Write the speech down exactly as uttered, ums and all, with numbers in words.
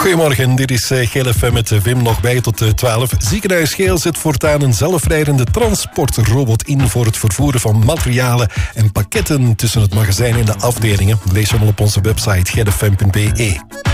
Goedemorgen, dit is Geel F M met Wim nog bij tot twaalf. Ziekenhuis Geel zet voortaan een zelfrijdende transportrobot in voor het vervoeren van materialen en pakketten tussen het magazijn en de afdelingen. Lees hem op onze website geel f m punt b e.